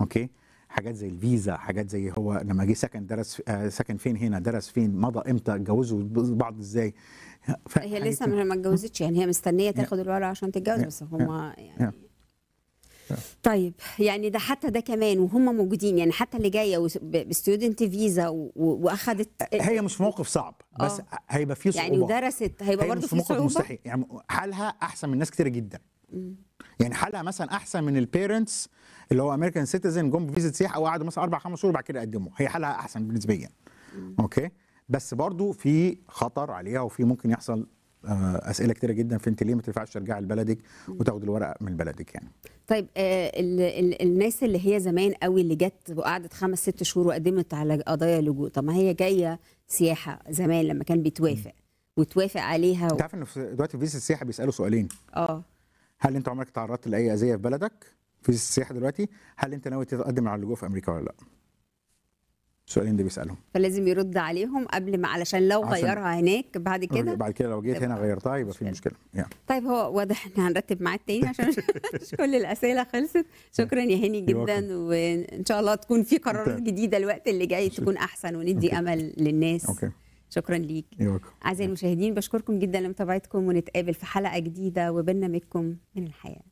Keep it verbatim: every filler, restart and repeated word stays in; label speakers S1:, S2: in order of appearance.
S1: اوكي، حاجات زي الفيزا، حاجات زي هو لما جه سكن درس آه سكن فين هنا، درس فين، مضى امتى، اتجوزوا بعض ازاي.
S2: هي لسه ما اتجوزتش يعني، هي مستنيه تاخد الورقه عشان تتجوز، بس هم يعني. طيب يعني ده حتى ده كمان وهم موجودين يعني، حتى اللي جايه بستودنت فيزا واخدت،
S1: هي مش في موقف صعب، بس
S2: أوه.
S1: هيبقى فيه صعوبه
S2: يعني ودرست، هيبقى برضه في
S1: موقف
S2: صعوبه
S1: مستحيل يعني. حالها احسن من ناس كتير جدا. م. يعني حالها مثلا احسن من البيرنتس اللي هو امريكان سيتيزن جم بفيزا سياحه او قعدوا مثلا اربع خمس شهور بعد كده قدموا، هي حالها احسن نسبيا. اوكي، بس برضو في خطر عليها، وفي ممكن يحصل اسئله كتيره جدا في انت ليه ما تنفعش ترجعي لبلدك وتاخد الورقه من بلدك يعني.
S2: طيب آه ال ال الناس اللي هي زمان قوي اللي جت وقعدت خمس ست شهور وقدمت على قضايا لجوء، طب ما هي جايه سياحه زمان لما كان بيتوافق وتوافق عليها و...
S1: انت عارف ان دلوقتي فيزا السياحه بيسالوا سؤالين.
S2: اه
S1: هل انت عمرك تعرضت لاي اذيه في بلدك؟ فيزا السياحه دلوقتي، هل انت ناوي تقدم على اللجوء في امريكا ولا لا؟ السؤالين دي بيسالهم،
S2: فلازم يرد عليهم قبل ما، علشان لو غيرها هناك بعد كده،
S1: بعد كده لو جيت هنا غيرتها يبقى في مشكله يعني.
S2: طيب هو واضح ان هنرتب ميعاد تاني عشان مش كل الاسئله خلصت. شكرا يا هاني جدا، وان شاء الله تكون في قرارات جديده الوقت اللي جاي تكون احسن وندي امل للناس.
S1: أوكي.
S2: شكرا ليك. اعزائي المشاهدين، بشكركم جدا لمتابعتكم، ونتقابل في حلقه جديده وبرنامجكم من الحياه.